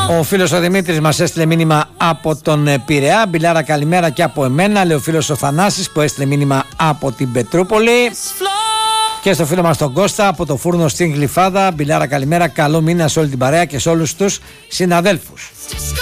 Ο φίλος ο Δημήτρης μας έστειλε μήνυμα από τον Πειραιά. Μπιλάρα καλημέρα και από εμένα, λέει ο φίλος ο Θανάσης που έστειλε μήνυμα από την Πετρούπολη. Και στο φίλο μας τον Κώστα από το Φούρνο στην Γλυφάδα. Μπιλάρα καλημέρα, καλό μήνα σε όλη την παρέα και σε όλους τους συναδέλφους.